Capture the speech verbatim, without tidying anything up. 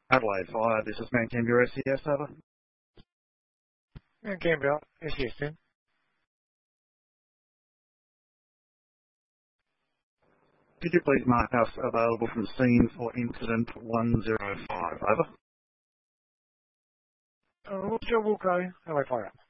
Adelaide Fire, this is Man Canberra S C S, over. Man Canberra, S C S ten. Could you please mark us available from scene for incident one zero five, over? Uh, Joe Wilco, Hello Fire.